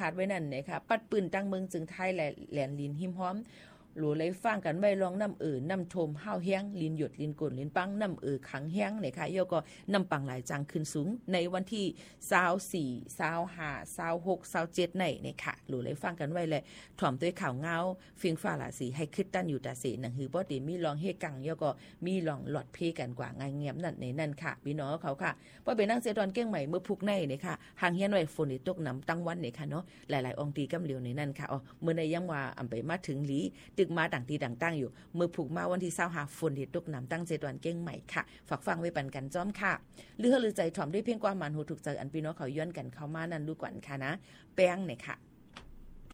ขาดไว้นั่นนะคะปัดปืนตั้งเมืองจึงไทยและแหลนลินหิมหอมหลัวเลยฟังกันไว้ลองน้ำน้ำทมห้าวแห้งลินหยดลินกลลินปังน้ำขังแห้งเนี่ยค่ะโยก็น้ำปังหลายจังขึ้นสูงในวันที่24 25 26 27ในเนี่ยค่ะหลัวเลยฟังกันไว้เลยถ่อมด้วยข่าวเงาฟิงฟ้าหลาสีให้คิดตั้นอยู่ตาเสหนังหือบ่ดีมีลองเฮกังโยก็มีลองหลอดเพกันกว่างายเงียบนั่นในนั่นค่ะพี่น้องเขาค่ะพอเป็นนั่งเสดอนเก้งใหม่เมื่อพุกในเนี่ยค่ะหางเฮียนไว้ฝนตกน้ำตั้งวันเนี่ยค่ะเนาะหลายๆองค์ตีกำเหลียวในนั่นค่ะอ๋อเมื่อในยังว่าอำไปมาถึงหลีตึกมาต่างตีต่างตั้งอยู่มือผูกมาวันที่25ฝนตกน้ำตั้งเจดวันเก้งใหม่ค่ะฝากฟังไว้ปันกันจ้อมค่ะลือใจถ่อมด้วยเพียงความมันหูถูกใจอันพี่น้องเขาย้อนกันเข้ามานั่นดูก่อนค่ะนะแป้งเนี่ยค่ะ